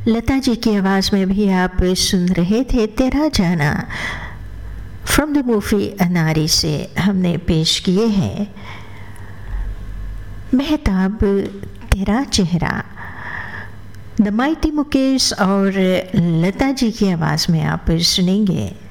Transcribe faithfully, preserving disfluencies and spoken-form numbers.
लता जी की आवाज़ में भी आप सुन रहे थे तेरा जाना। फ्रॉम द मूवी अनारी से हमने पेश किए हैं मेहताब तेरा चेहरा। द माइटी मुकेश और लता जी की आवाज़ में आप सुनेंगे